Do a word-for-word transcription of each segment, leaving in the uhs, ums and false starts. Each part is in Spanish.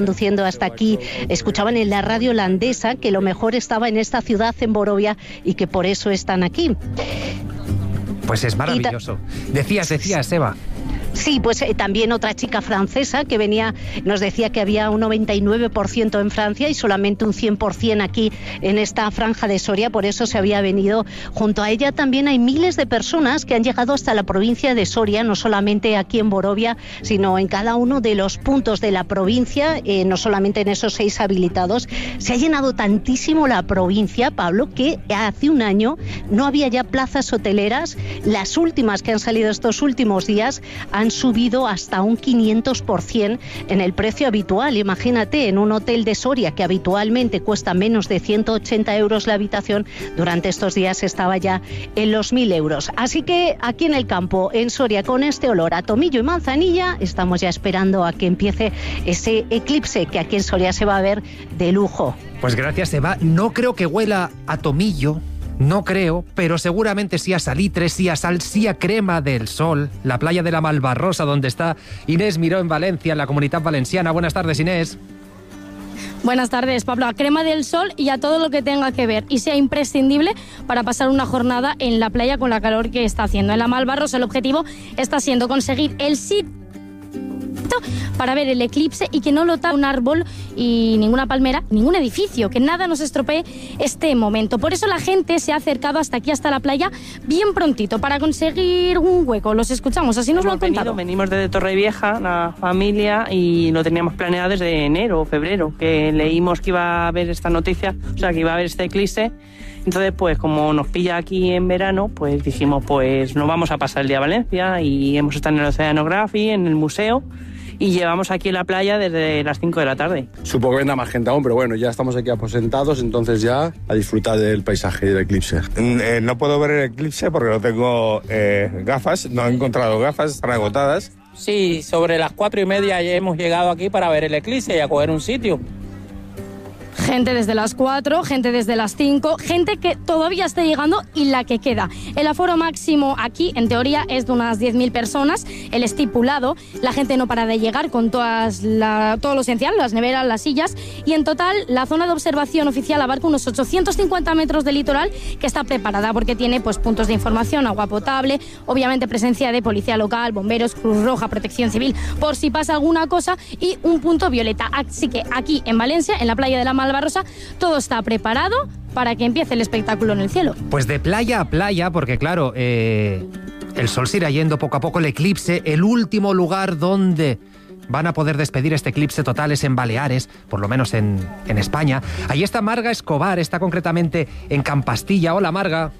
conduciendo hasta aquí, escuchaban en la radio holandesa que lo mejor estaba en esta ciudad, en Borovia, y que por eso están aquí. Pues es maravilloso. Decías, decías, Eva. Sí, pues eh, también otra chica francesa que venía, nos decía que había un noventa y nueve por ciento en Francia y solamente un cien por ciento aquí en esta franja de Soria, por eso se había venido junto a ella. También hay miles de personas que han llegado hasta la provincia de Soria, no solamente aquí en Borovia, sino en cada uno de los puntos de la provincia, eh, no solamente en esos seis habilitados. Se ha llenado tantísimo la provincia, Pablo, que hace un año no había ya plazas hoteleras. Las últimas que han salido estos últimos días han subido hasta un quinientos por ciento en el precio habitual. Imagínate, en un hotel de Soria que habitualmente cuesta menos de ciento ochenta euros la habitación, durante estos días estaba ya en los mil euros. Así que aquí en el campo, en Soria, con este olor a tomillo y manzanilla, estamos ya esperando a que empiece ese eclipse que aquí en Soria se va a ver de lujo. Pues gracias, Eva. No creo que huela a tomillo. No creo, pero seguramente sí a salitre, sí a sal, sí a crema del sol. La playa de la Malvarrosa, donde está Inés Miró en Valencia, en la Comunitat Valenciana. Buenas tardes, Inés. Buenas tardes, Pablo. A crema del sol y a todo lo que tenga que ver y sea imprescindible para pasar una jornada en la playa con la calor que está haciendo. En la Malvarrosa el objetivo está siendo conseguir el sitio para ver el eclipse y que no lo tape un árbol y ninguna palmera, ningún edificio, que nada nos estropee este momento. Por eso la gente se ha acercado hasta aquí, hasta la playa, bien prontito, para conseguir un hueco. Los escuchamos, así nos lo han contado. Venimos desde Torrevieja, la familia, y lo teníamos planeado desde enero o febrero, que leímos que iba a haber esta noticia, o sea, que iba a haber este eclipse. Entonces, pues como nos pilla aquí en verano, pues dijimos, pues nos vamos a pasar el día a Valencia, y hemos estado en el Oceanography, en el museo, y llevamos aquí en la playa desde las cinco de la tarde. Supongo que vendrá más gente aún, pero bueno, ya estamos aquí aposentados, entonces ya a disfrutar del paisaje y del eclipse. Eh, no puedo ver el eclipse porque no tengo eh, gafas, no he encontrado gafas, están agotadas. Sí, sobre las cuatro y media ya hemos llegado aquí para ver el eclipse y a coger un sitio. Gente desde las cuatro, gente desde las cinco, gente que todavía está llegando y la que queda. El aforo máximo aquí, en teoría, es de unas diez mil personas, el estipulado. La gente no para de llegar con todas la, todo lo esencial, las neveras, las sillas, y en total la zona de observación oficial abarca unos ochocientos cincuenta metros de litoral, que está preparada porque tiene pues puntos de información, agua potable, obviamente presencia de policía local, bomberos, Cruz Roja, Protección Civil, por si pasa alguna cosa, y un punto violeta. Así que aquí en Valencia, en la playa de la Malvarrosa, todo está preparado para que empiece el espectáculo en el cielo. Pues de playa a playa, porque claro, eh, el sol se irá yendo poco a poco, el eclipse, el último lugar donde van a poder despedir este eclipse total es en Baleares, por lo menos en, en España. Ahí está Marga Escobar, está concretamente en Campastilla. Hola, Marga.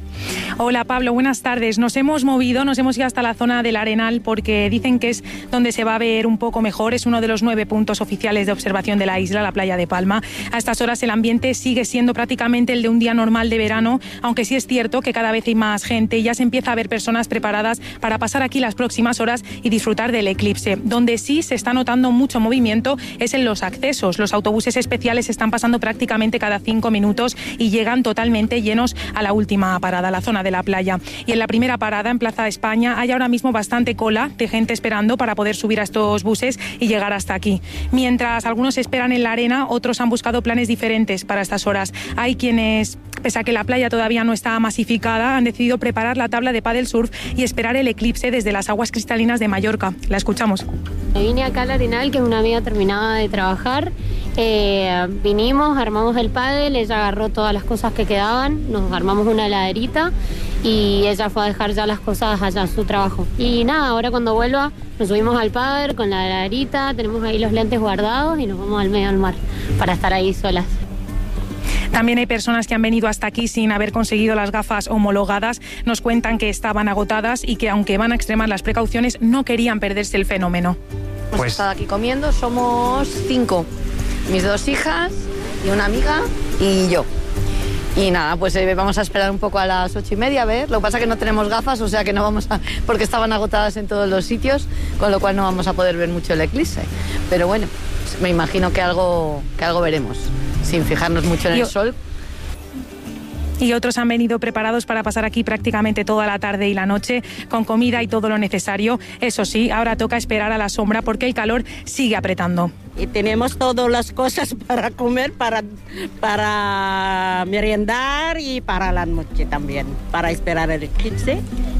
Hola Pablo, buenas tardes. Nos hemos movido, nos hemos ido hasta la zona del Arenal porque dicen que es donde se va a ver un poco mejor. Es uno de los nueve puntos oficiales de observación de la isla, la playa de Palma. A estas horas el ambiente sigue siendo prácticamente el de un día normal de verano, aunque sí es cierto que cada vez hay más gente y ya se empieza a ver personas preparadas para pasar aquí las próximas horas y disfrutar del eclipse. Donde sí se está notando mucho movimiento es en los accesos. Los autobuses especiales están pasando prácticamente cada cinco minutos y llegan totalmente llenos a la última parada, la zona de la playa. Y en la primera parada, en Plaza España, hay ahora mismo bastante cola de gente esperando para poder subir a estos buses y llegar hasta aquí. Mientras algunos esperan en la arena, otros han buscado planes diferentes para estas horas. Hay quienes, pese a que la playa todavía no está masificada, han decidido preparar la tabla de paddle surf y esperar el eclipse desde las aguas cristalinas de Mallorca. La escuchamos. Vine acá al Arenal, que una amiga terminaba de trabajar. Eh, vinimos, armamos el pádel, ella agarró todas las cosas que quedaban, nos armamos una heladerita y ella fue a dejar ya las cosas allá en su trabajo. Y nada, ahora cuando vuelva nos subimos al pádel con la heladerita, tenemos ahí los lentes guardados y nos vamos al medio del mar para estar ahí solas. También hay personas que han venido hasta aquí sin haber conseguido las gafas homologadas. Nos cuentan que estaban agotadas y que aunque van a extremar las precauciones, no querían perderse el fenómeno. Hemos pues... estado aquí comiendo, somos cinco. Mis dos hijas y una amiga y yo. Y nada, pues eh, vamos a esperar un poco a las ocho y media a ver. Lo que pasa es que no tenemos gafas, o sea que no vamos a... porque estaban agotadas en todos los sitios, con lo cual no vamos a poder ver mucho el eclipse. Pero bueno, me imagino que algo, que algo veremos, sin fijarnos mucho en yo... el sol. y otros han venido preparados para pasar aquí prácticamente toda la tarde y la noche con comida y todo lo necesario. Eso sí, ahora toca esperar a la sombra porque el calor sigue apretando. Y tenemos todas las cosas para comer, para, para merendar y para la noche también, para esperar el eclipse.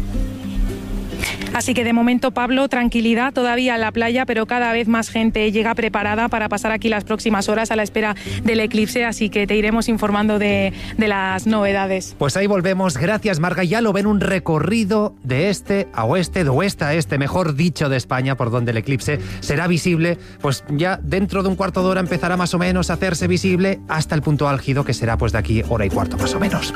Así que de momento, Pablo, tranquilidad todavía en la playa, pero cada vez más gente llega preparada para pasar aquí las próximas horas a la espera del eclipse, así que te iremos informando de, de las novedades. Pues ahí volvemos. Gracias, Marga. Ya lo ven, un recorrido de este a oeste, de oeste a este, mejor dicho, de España, por donde el eclipse será visible. Pues ya dentro de un cuarto de hora empezará más o menos a hacerse visible hasta el punto álgido, que será pues de aquí hora y cuarto más o menos.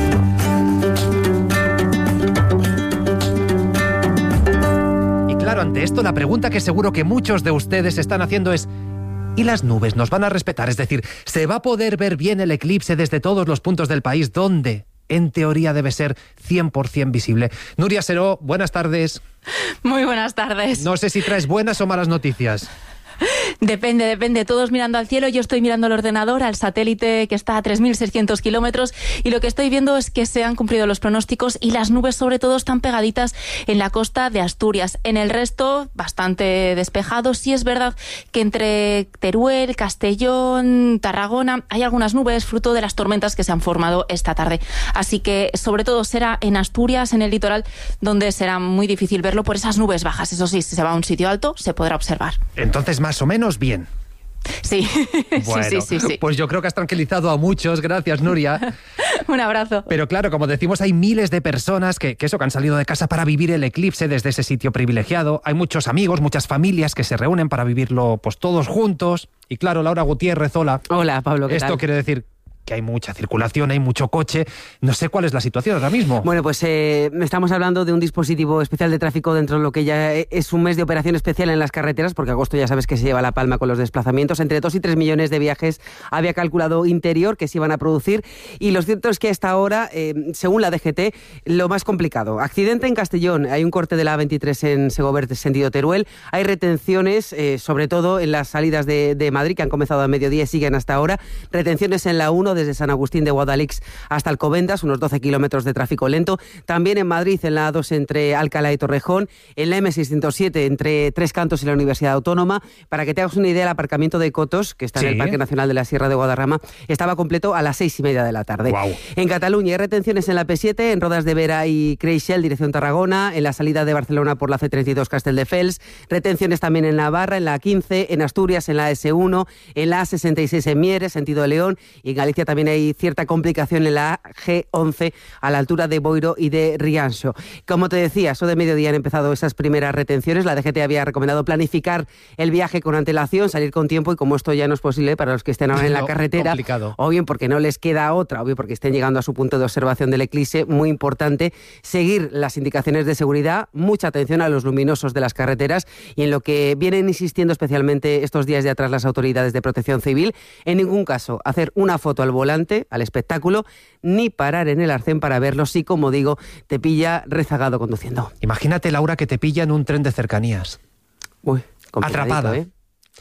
Claro, ante esto, la pregunta que seguro que muchos de ustedes están haciendo es: ¿y las nubes nos van a respetar? Es decir, ¿se va a poder ver bien el eclipse desde todos los puntos del país donde, en teoría, debe ser cien por ciento visible? Nuria Seró, buenas tardes. Muy buenas tardes. No sé si traes buenas o malas noticias. Depende, depende. Todos mirando al cielo. Yo estoy mirando el ordenador, al satélite que está a tres mil seiscientos kilómetros, y lo que estoy viendo es que se han cumplido los pronósticos y las nubes, sobre todo, están pegaditas en la costa de Asturias. En el resto, bastante despejado. Sí es verdad que entre Teruel, Castellón, Tarragona, hay algunas nubes fruto de las tormentas que se han formado esta tarde. Así que, sobre todo, será en Asturias, en el litoral, donde será muy difícil verlo por esas nubes bajas. Eso sí, si se va a un sitio alto, se podrá observar. Entonces, más o menos bien. Sí. Bueno, sí, sí, sí, sí. Pues yo creo que has tranquilizado a muchos. Gracias, Nuria. Un abrazo. Pero claro, como decimos, hay miles de personas que, que eso, que han salido de casa para vivir el eclipse desde ese sitio privilegiado. Hay muchos amigos, muchas familias que se reúnen para vivirlo pues todos juntos. Y claro, Laura Gutiérrez, hola. Hola, Pablo, ¿qué Esto tal? quiere decir que hay mucha circulación, hay mucho coche. No sé cuál es la situación ahora mismo. Bueno, pues eh, estamos hablando de un dispositivo especial de tráfico dentro de lo que ya es un mes de operación especial en las carreteras, porque agosto ya sabes que se lleva la palma con los desplazamientos. Entre dos y tres millones de viajes había calculado Interior que se iban a producir, y lo cierto es que hasta ahora, eh, según la D G T, lo más complicado. Accidente en Castellón, hay un corte de la A veintitrés en Segovert, sentido Teruel. Hay retenciones, eh, sobre todo en las salidas de, de Madrid, que han comenzado a mediodía y siguen hasta ahora. Retenciones en la uno desde San Agustín de Guadalix hasta Alcobendas, unos doce kilómetros de tráfico lento. También en Madrid, en la A dos entre Alcalá y Torrejón, en la eme seiscientos siete entre Tres Cantos y la Universidad Autónoma. Para que te hagas una idea, el aparcamiento de Cotos, que está sí. en el Parque Nacional de la Sierra de Guadarrama, estaba completo a las seis y media de la tarde. Wow. En Cataluña hay retenciones en la P siete, en Rodas de Vera y Creixell, dirección Tarragona, en la salida de Barcelona por la ce treinta y dos Castelldefels, retenciones también en Navarra, en la quince, en Asturias, en la ese uno, en la A sesenta y seis en Mieres, sentido de León, y en Galicia también hay cierta complicación en la ge once a la altura de Boiro y de Rianxo. Como te decía, eso de mediodía han empezado esas primeras retenciones. La D G T había recomendado planificar el viaje con antelación, salir con tiempo, y como esto ya no es posible para los que estén ahora en la no, carretera, complicado. O bien porque no les queda otra, o bien porque estén llegando a su punto de observación del eclipse, muy importante seguir las indicaciones de seguridad, mucha atención a los luminosos de las carreteras, y en lo que vienen insistiendo especialmente estos días de atrás las autoridades de protección civil: en ningún caso hacer una foto al volante, al espectáculo, ni parar en el arcén para verlo si, como digo, te pilla rezagado conduciendo. Imagínate, Laura, que te pilla en un tren de cercanías. Uy, atrapada. ¿eh?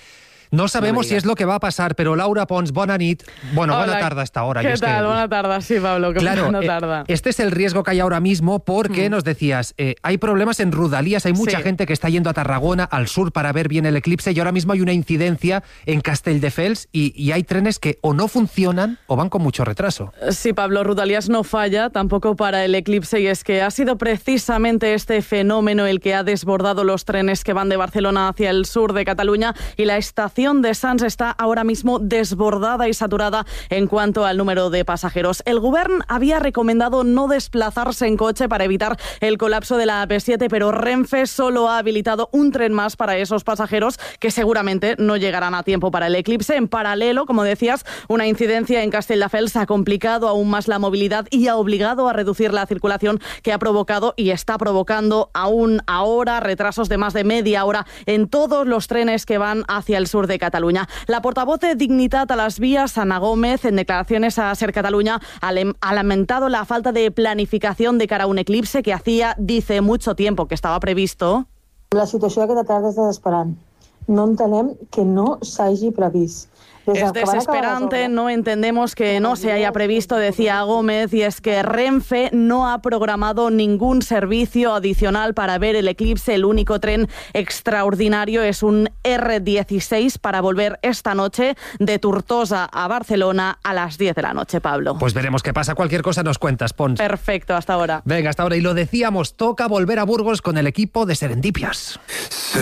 No sabemos no si es lo que va a pasar, pero Laura Pons, bona nit. Bueno, Hola, buena tarde hasta ahora. ¿Qué Yo tal? es que... Buena tarde, sí, Pablo, que claro, buena eh, tarde. Este es el riesgo que hay ahora mismo porque, mm. nos decías, eh, hay problemas en Rodalías, hay mucha sí. gente que está yendo a Tarragona, al sur, para ver bien el eclipse, y ahora mismo hay una incidencia en Castelldefels y, y hay trenes que o no funcionan o van con mucho retraso. Sí, Pablo, Rodalías no falla tampoco para el eclipse, y es que ha sido precisamente este fenómeno el que ha desbordado los trenes que van de Barcelona hacia el sur de Cataluña, y la estación de Sants está ahora mismo desbordada y saturada en cuanto al número de pasajeros. El Govern había recomendado no desplazarse en coche para evitar el colapso de la A P siete, pero Renfe solo ha habilitado un tren más para esos pasajeros que seguramente no llegarán a tiempo para el eclipse. En paralelo, como decías, una incidencia en Castelldefels ha complicado aún más la movilidad y ha obligado a reducir la circulación, que ha provocado y está provocando aún ahora retrasos de más de media hora en todos los trenes que van hacia el sur de Cataluña. La portavoz de Dignitat a las vías, Ana Gómez, en declaraciones a Ser Catalunya, ha lamentado la falta de planificación de cara a un eclipse que hacía, dice, mucho tiempo que estaba previsto. La situació d'aquesta tarda és desesperant. no entenem que no s'hagi previst. Es desesperante, no entendemos que no se haya previsto, decía Gómez, y es que Renfe no ha programado ningún servicio adicional para ver el eclipse. El único tren extraordinario es un erre dieciséis para volver esta noche de Tortosa a Barcelona a las diez de la noche, Pablo. Pues veremos qué pasa. Cualquier cosa nos cuentas, Pons. Perfecto, hasta ahora. Venga, hasta ahora. Y lo decíamos, toca volver a Burgos con el equipo de Serendipias.